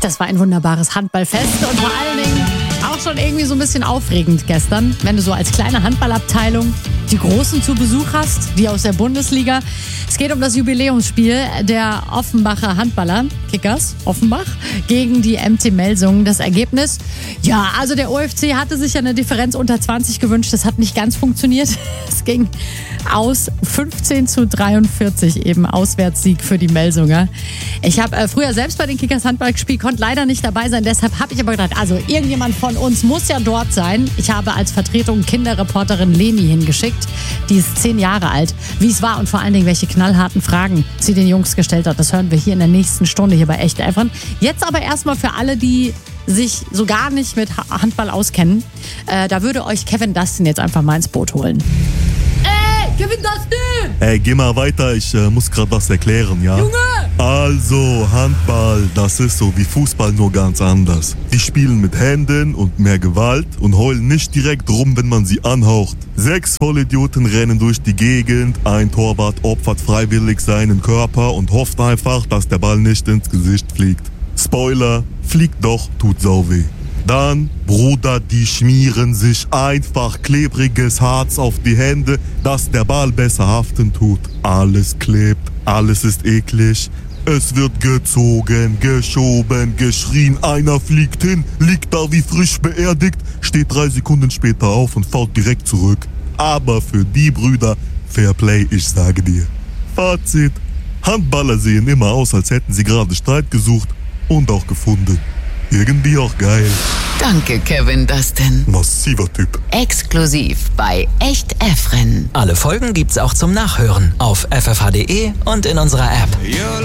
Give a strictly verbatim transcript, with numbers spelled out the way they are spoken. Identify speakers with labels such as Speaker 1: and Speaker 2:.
Speaker 1: Das war ein wunderbares Handballfest und vor allen Dingen auch schon irgendwie so ein bisschen aufregend gestern, wenn du so als kleine Handballabteilung die Großen zu Besuch hast, die aus der Bundesliga. Es geht um das Jubiläumsspiel der Offenbacher Handballer, Kickers Offenbach, gegen die M T Melsungen. Das Ergebnis, ja, also der O F C hatte sich ja eine Differenz unter zwanzig gewünscht. Das hat nicht ganz funktioniert. Es ging aus fünfzehn zu dreiundvierzig, eben Auswärtssieg für die Melsunger. Ich habe äh, früher selbst bei den Kickers Handball gespielt, konnte leider nicht dabei sein. Deshalb habe ich aber gedacht, also irgendjemand von uns muss ja dort sein. Ich habe als Vertretung Kinderreporterin Leni hingeschickt. Die ist zehn Jahre alt. Wie es war und vor allen Dingen, welche knallharten Fragen sie den Jungs gestellt hat, das hören wir hier in der nächsten Stunde hier bei Echt Efren. Jetzt aber erstmal für alle, die sich so gar nicht mit Handball auskennen. Äh, da würde euch Kevin Dustin jetzt einfach mal ins Boot holen. Kevin Dustin!
Speaker 2: Ey, geh mal weiter, ich äh, muss gerade was erklären, ja?
Speaker 1: Junge!
Speaker 2: Also, Handball, das ist so wie Fußball, nur ganz anders. Die spielen mit Händen und mehr Gewalt und heulen nicht direkt rum, wenn man sie anhaucht. Sechs Vollidioten rennen durch die Gegend, ein Torwart opfert freiwillig seinen Körper und hofft einfach, dass der Ball nicht ins Gesicht fliegt. Spoiler, fliegt doch, tut sau weh. Dann, Bruder, die schmieren sich einfach klebriges Harz auf die Hände, dass der Ball besser haften tut. Alles klebt, alles ist eklig. Es wird gezogen, geschoben, geschrien, einer fliegt hin, liegt da wie frisch beerdigt, steht drei Sekunden später auf und fault direkt zurück. Aber für die Brüder, Fairplay, ich sage dir. Fazit, Handballer sehen immer aus, als hätten sie gerade Streit gesucht und auch gefunden. Irgendwie auch geil.
Speaker 3: Danke, Kevin Dustin.
Speaker 2: Massiver Typ.
Speaker 3: Exklusiv bei Echt Efren.
Speaker 4: Alle Folgen gibt's auch zum Nachhören auf f f h punkt d e und in unserer App.